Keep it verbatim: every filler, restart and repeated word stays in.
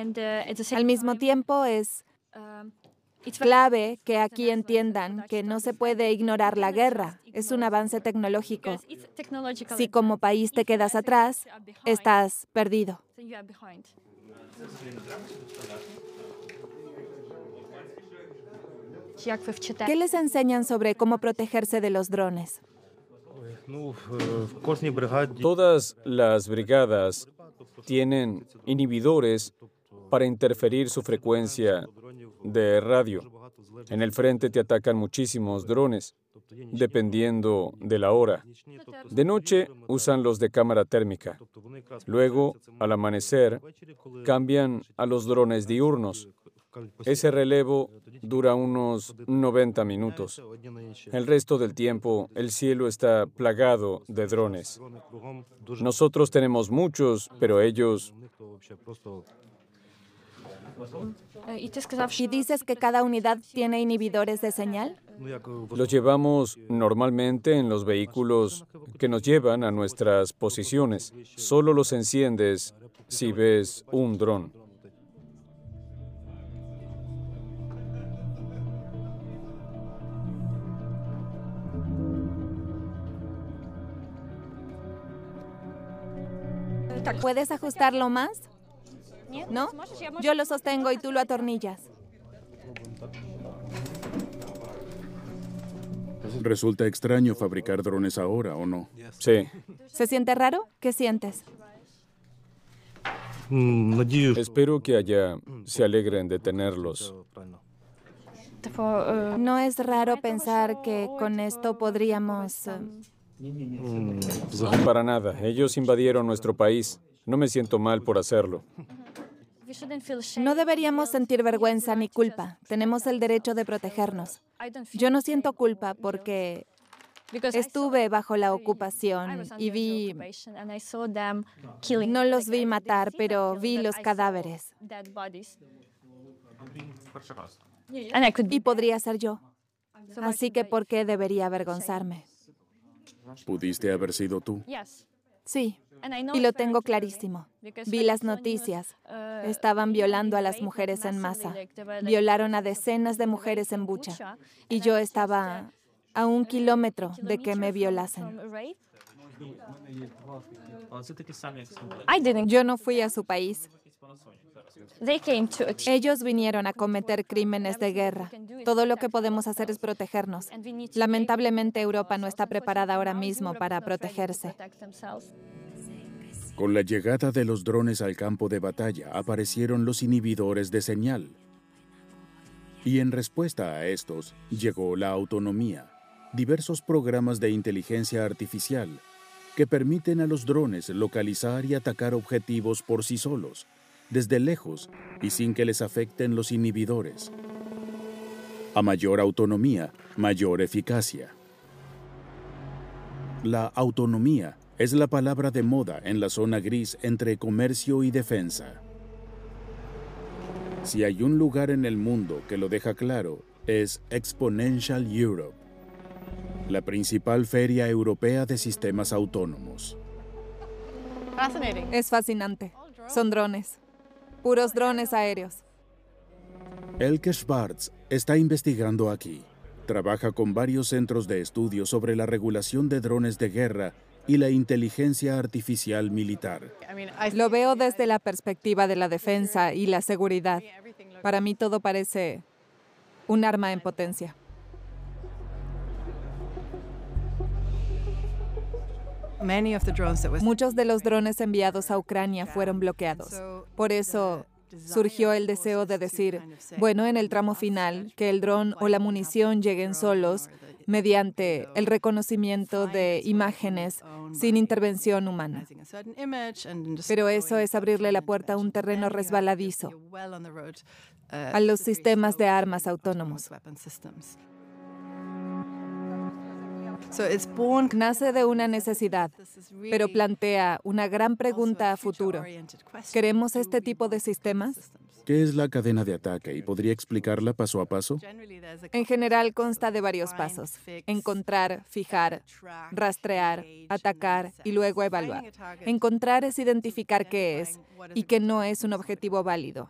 Al mismo tiempo, es clave que aquí entiendan que no se puede ignorar la guerra. Es un avance tecnológico. Si como país te quedas atrás, estás perdido. ¿Qué les enseñan sobre cómo protegerse de los drones? Todas las brigadas tienen inhibidores para interferir su frecuencia de radio. En el frente te atacan muchísimos drones, dependiendo de la hora. De noche usan los de cámara térmica. Luego, al amanecer, cambian a los drones diurnos. Ese relevo dura unos noventa minutos. El resto del tiempo, el cielo está plagado de drones. Nosotros tenemos muchos, pero ellos... ¿Y dices que cada unidad tiene inhibidores de señal? Los llevamos normalmente en los vehículos que nos llevan a nuestras posiciones. Solo los enciendes si ves un dron. ¿Puedes ajustarlo más? ¿No? Yo lo sostengo y tú lo atornillas. Resulta extraño fabricar drones ahora, ¿o no? Sí. ¿Se siente raro? ¿Qué sientes? Espero que allá se alegren de tenerlos. No es raro pensar que con esto podríamos... Para nada. Ellos invadieron nuestro país. No me siento mal por hacerlo. No deberíamos sentir vergüenza ni culpa. Tenemos el derecho de protegernos. Yo no siento culpa porque estuve bajo la ocupación y vi... No los vi matar, pero vi los cadáveres. Y podría ser yo. Así que, ¿por qué debería avergonzarme? ¿Pudiste haber sido tú? Sí, y lo tengo clarísimo. Vi las noticias. Estaban violando a las mujeres en masa. Violaron a decenas de mujeres en Bucha. Y yo estaba a un kilómetro de que me violasen. Yo no fui a su país. Ellos vinieron a cometer crímenes de guerra. Todo lo que podemos hacer es protegernos. Lamentablemente, Europa no está preparada ahora mismo para protegerse. Con la llegada de los drones al campo de batalla, aparecieron los inhibidores de señal. Y en respuesta a estos, llegó la autonomía, diversos programas de inteligencia artificial que permiten a los drones localizar y atacar objetivos por sí solos, desde lejos y sin que les afecten los inhibidores. A mayor autonomía, mayor eficacia. La autonomía es la palabra de moda en la zona gris entre comercio y defensa. Si hay un lugar en el mundo que lo deja claro, es Exponential Europe, la principal feria europea de sistemas autónomos. Es fascinante. Son drones. Puros drones aéreos. Elke Schwartz está investigando aquí. Trabaja con varios centros de estudio sobre la regulación de drones de guerra y la inteligencia artificial militar. Lo veo desde la perspectiva de la defensa y la seguridad. Para mí todo parece un arma en potencia. Muchos de los drones enviados a Ucrania fueron bloqueados. Por eso surgió el deseo de decir, bueno, en el tramo final, que el dron o la munición lleguen solos mediante el reconocimiento de imágenes sin intervención humana. Pero eso es abrirle la puerta a un terreno resbaladizo a los sistemas de armas autónomos. Nace de una necesidad, pero plantea una gran pregunta a futuro. ¿Queremos este tipo de sistemas? ¿Qué es la cadena de ataque y podría explicarla paso a paso? En general consta de varios pasos: encontrar, fijar, rastrear, atacar y luego evaluar. Encontrar es identificar qué es y que no es un objetivo válido.